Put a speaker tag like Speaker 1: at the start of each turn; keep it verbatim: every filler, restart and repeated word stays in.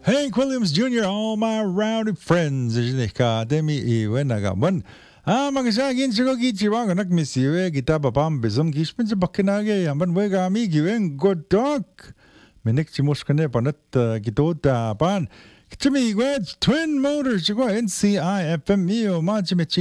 Speaker 1: Hank Williams Junior, all my rowdy friends. Ka demi iwe nagaman. Ah, magasagin sigo gichiwa ganak misiwe kita babam bezom gishpin sa bakinage yaman we gami giwen good dog. Minik chimos kane panat gitota pan. Kichimi iwe Twin Motors sigo N C I F M iyo ma chimichi